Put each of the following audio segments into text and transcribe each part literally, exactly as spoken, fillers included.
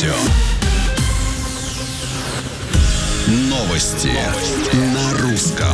радио. Новости на русском.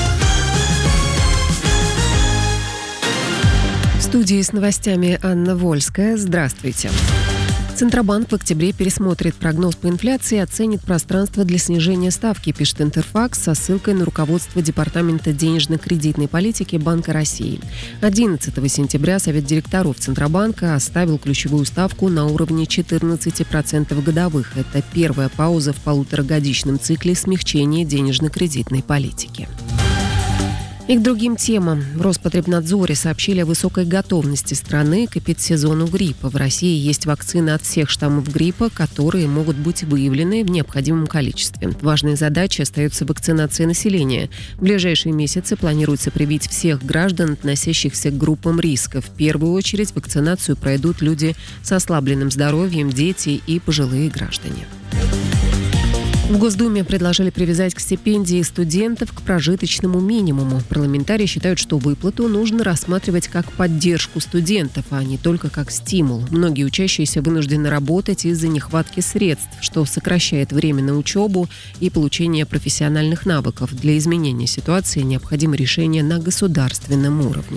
В студии с новостями Анна Вольская. Здравствуйте. Центробанк в октябре пересмотрит прогноз по инфляции и оценит пространство для снижения ставки, пишет Интерфакс со ссылкой на руководство Департамента денежно-кредитной политики Банка России. одиннадцатого сентября Совет директоров Центробанка оставил ключевую ставку на уровне четырнадцать процентов годовых. Это первая пауза в полуторагодичном цикле смягчения денежно-кредитной политики. И к другим темам. В Роспотребнадзоре сообщили о высокой готовности страны к эпидсезону гриппа. В России есть вакцины от всех штаммов гриппа, которые могут быть выявлены в необходимом количестве. Важной задачей остается вакцинация населения. В ближайшие месяцы планируется привить всех граждан, относящихся к группам риска. В первую очередь вакцинацию пройдут люди с ослабленным здоровьем, дети и пожилые граждане. В Госдуме предложили привязать к стипендии студентов к прожиточному минимуму. Парламентарии считают, что выплату нужно рассматривать как поддержку студентов, а не только как стимул. Многие учащиеся вынуждены работать из-за нехватки средств, что сокращает время на учебу и получение профессиональных навыков. Для изменения ситуации необходимо решение на государственном уровне.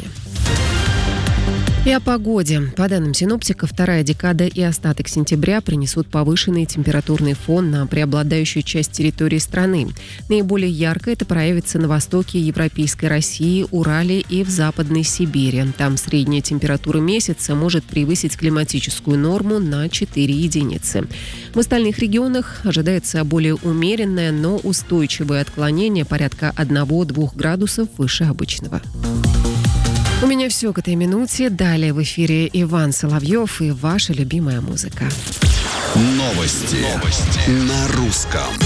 И о погоде. По данным синоптиков, вторая декада и остаток сентября принесут повышенный температурный фон на преобладающую часть территории страны. Наиболее ярко это проявится на востоке европейской России, Урале и в Западной Сибири. Там средняя температура месяца может превысить климатическую норму на четыре единицы. В остальных регионах ожидается более умеренное, но устойчивое отклонение порядка одного-двух градусов выше обычного. У меня все к этой минуте. Далее в эфире Иван Соловьев и ваша любимая музыка. Новости, Новости. на русском.